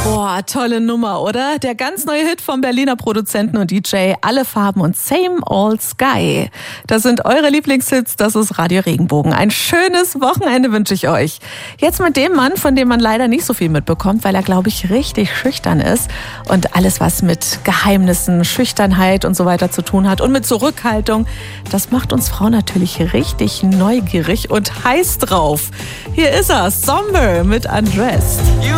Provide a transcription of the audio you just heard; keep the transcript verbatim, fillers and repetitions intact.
Boah, tolle Nummer, oder? Der ganz neue Hit vom Berliner Produzenten und D J Alle Farben und Same Old Sky. Das sind eure Lieblingshits, das ist Radio Regenbogen. Ein schönes Wochenende wünsche ich euch. Jetzt mit dem Mann, von dem man leider nicht so viel mitbekommt, weil er, glaube ich, richtig schüchtern ist. Und alles, was mit Geheimnissen, Schüchternheit und so weiter zu tun hat und mit Zurückhaltung, das macht uns Frauen natürlich richtig neugierig und heiß drauf. Hier ist er, Somber mit Undressed.